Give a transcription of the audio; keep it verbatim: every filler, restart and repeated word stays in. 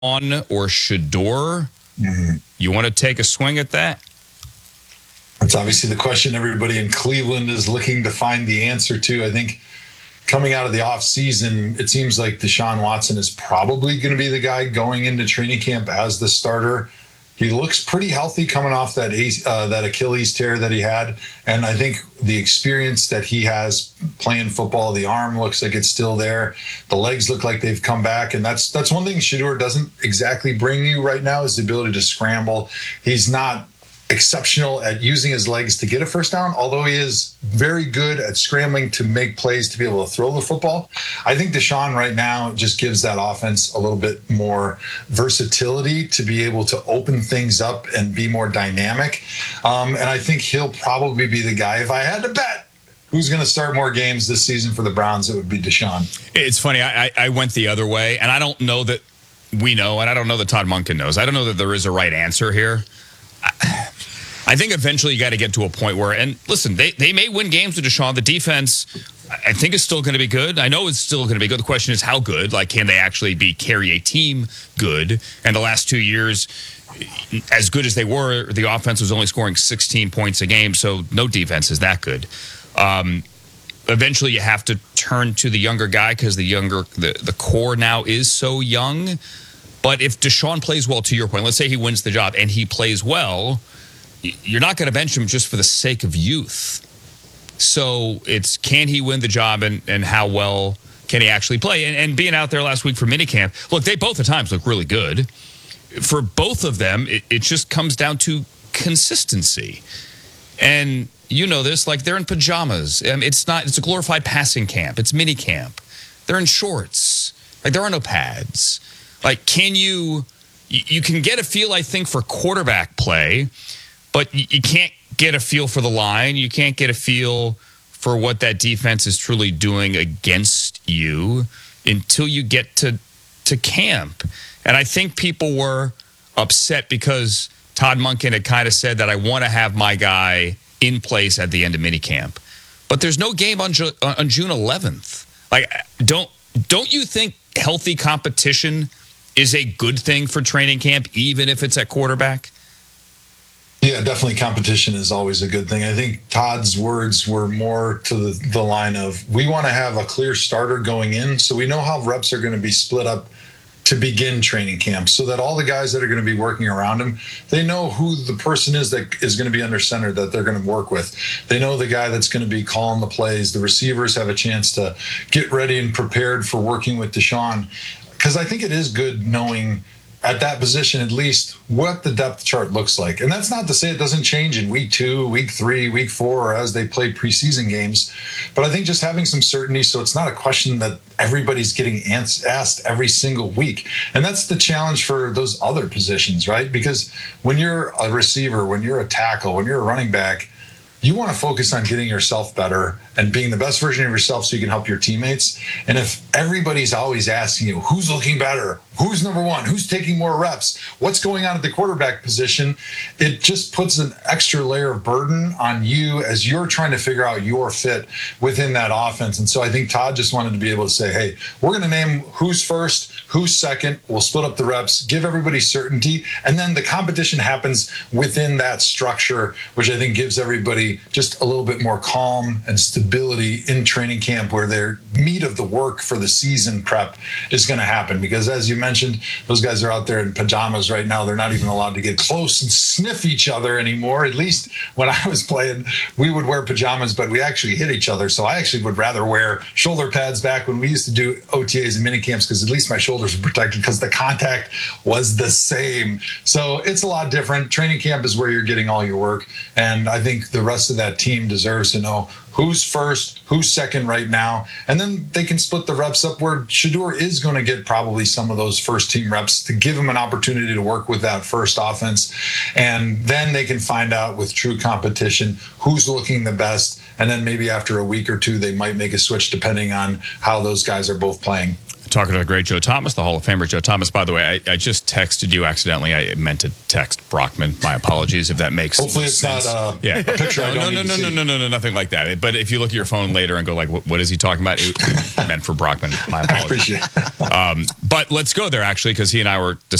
On or Shedeur? Mm-hmm. You want to take a swing at that? That's obviously the question everybody in Cleveland is looking to find the answer to. I think coming out of the offseason, it seems like Deshaun Watson is probably going to be the guy going into training camp as the starter. He looks pretty healthy coming off that uh, that Achilles tear that he had. And I think the experience that he has playing football, the arm looks like it's still there. The legs look like they've come back. And that's that's one thing Shedeur doesn't exactly bring you right now is the ability to scramble. He's not exceptional at using his legs to get a first down, although he is very good at scrambling to make plays to be able to throw the football. I think Deshaun right now just gives that offense a little bit more versatility to be able to open things up and be more dynamic. Um, and I think he'll probably be the guy. If I had to bet who's going to start more games this season for the Browns, it would be Deshaun. It's funny. I, I went the other way, and I don't know that we know, and I don't know that Todd Monken knows. I don't know that there is a right answer here. I, I think eventually you got to get to a point where, and listen, they, they may win games with Deshaun. The defense, I think, is still going to be good. I know it's still going to be good. The question is how good. Like, can they actually be carry a team good? And the last two years, as good as they were, the offense was only scoring sixteen points a game, so no defense is that good. Um, eventually you have to turn to the younger guy because the younger, the, the core now is so young. But if Deshaun plays well, to your point, let's say he wins the job and he plays well, you're not going to bench him just for the sake of youth. So it's can he win the job and, and how well can he actually play? And, and being out there last week for minicamp, look, they both at times look really good. For both of them, it, it just comes down to consistency. And you know this, like they're in pajamas. Um, it's not, it's a glorified passing camp. It's minicamp. They're in shorts. Like there are no pads. Like can you, you can get a feel, I think, for quarterback play, but you can't get a feel for the line. You can't get a feel for what that defense is truly doing against you until you get to to camp. And I think people were upset because Todd Monken had kind of said that I want to have my guy in place at the end of minicamp. But there's no game on Ju- on June eleventh. Like, don't don't you think healthy competition is a good thing for training camp, even if it's at quarterback? Yeah, definitely competition is always a good thing. I think Todd's words were more to the, the line of, we want to have a clear starter going in so we know how reps are going to be split up to begin training camp so that all the guys that are going to be working around him, they know who the person is that is going to be under center that they're going to work with. They know the guy that's going to be calling the plays. The receivers have a chance to get ready and prepared for working with Deshaun. Because I think it is good knowing at that position, at least, what the depth chart looks like. And that's not to say it doesn't change in week two, week three, week four, or as they play preseason games. But I think just having some certainty so it's not a question that everybody's getting asked every single week. And that's the challenge for those other positions, right? Because when you're a receiver, when you're a tackle, when you're a running back, you want to focus on getting yourself better and being the best version of yourself so you can help your teammates. And if everybody's always asking you, who's looking better? Who's number one? Who's taking more reps? What's going on at the quarterback position? It just puts an extra layer of burden on you as you're trying to figure out your fit within that offense. And so I think Todd just wanted to be able to say, hey, we're going to name who's first, who's second. We'll split up the reps, give everybody certainty. And then the competition happens within that structure, which I think gives everybody just a little bit more calm and stability in training camp where their meat of the work for the season prep is going to happen. Because as you mentioned, those guys are out there in pajamas right now. They're not even allowed to get close and sniff each other anymore. At least when I was playing, we would wear pajamas, but we actually hit each other. So I actually would rather wear shoulder pads back when we used to do O T As and mini camps because at least my shoulders were protected because the contact was the same. So it's a lot different. Training camp is where you're getting all your work. And I think the rest of that team deserves to know who's first, who's second right now. And then they can split the reps up where Shedeur is going to get probably some of those first team reps to give him an opportunity to work with that first offense. And then they can find out with true competition who's looking the best. And then maybe after a week or two, they might make a switch depending on how those guys are both playing. talking to the great Joe Thomas, the Hall of Famer Joe Thomas. By the way, I, I just texted you accidentally. I meant to text Brockman. My apologies if that makes Hopefully it's sense. not uh, yeah. a picture I No, don't no, need no, to no, see. no, no, no, nothing like that. But if you look at your phone later and go like, what, what is he talking about? It meant for Brockman. My I apologies. appreciate it. Um, but let's go there, actually, because he and I were